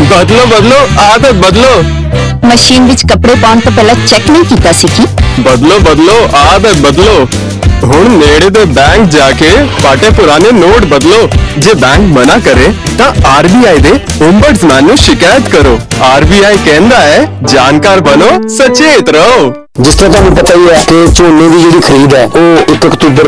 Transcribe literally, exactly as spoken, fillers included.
बदलो बदलो आदत बदलो। मशीन विच कपड़े पाउण तो पहला चेक नहीं कीता सी की? बदलो बदलो आदत बदलो। हुण नेड़े दे बैंक जाके पाटे पुराने नोट बदलो। जे बैंक मना करे तां आरबीआई दे ओम्बड्समैन नूं शिकायत करो। आरबीआई कहंदा है जानकार बनो सचेत रहो। जिस तरह तुहानूं पता ही है कि झोने की जिहड़ी खरीद है वो एक अक्तूबर